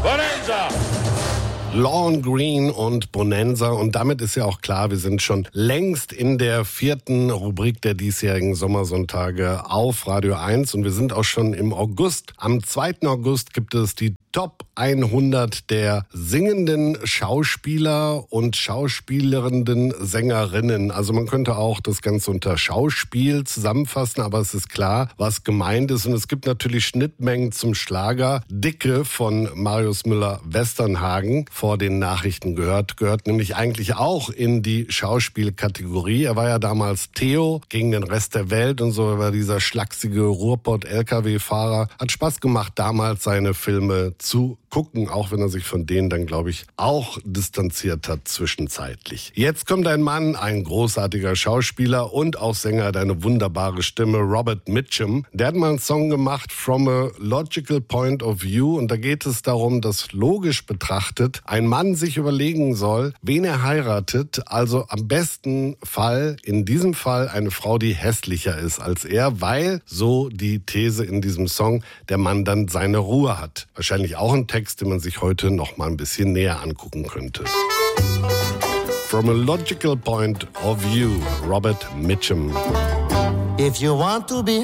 Bonanza. Lorne Greene und Bonanza. Und damit ist ja auch klar, wir sind schon längst in der 4. Rubrik der diesjährigen Sommersonntage auf Radio 1. Und wir sind auch schon im August. Am 2. August gibt es die Top 100 der singenden Schauspieler und schauspielerenden Sängerinnen. Also man könnte auch das Ganze unter Schauspiel zusammenfassen, aber es ist klar, was gemeint ist. Und es gibt natürlich Schnittmengen zum Schlager. Dicke von Marius Müller-Westernhagen vor den Nachrichten gehört nämlich eigentlich auch in die Schauspielkategorie. Er war ja damals Theo gegen den Rest der Welt und so, er war dieser schlachsige Ruhrpott-LKW-Fahrer. Hat Spaß gemacht, damals seine Filme zu gucken, auch wenn er sich von denen dann, glaube ich, auch distanziert hat zwischenzeitlich. Jetzt kommt ein Mann, ein großartiger Schauspieler und auch Sänger, hat eine wunderbare Stimme, Robert Mitchum. Der hat mal einen Song gemacht, From a Logical Point of View, und da geht es darum, dass logisch betrachtet ein Mann sich überlegen soll, wen er heiratet, also am besten Fall, in diesem Fall eine Frau, die hässlicher ist als er, weil, so die These in diesem Song, der Mann dann seine Ruhe hat. Wahrscheinlich auch ein Text, den man sich heute noch mal ein bisschen näher angucken könnte. From a Logical Point of View, Robert Mitchum. If you want to be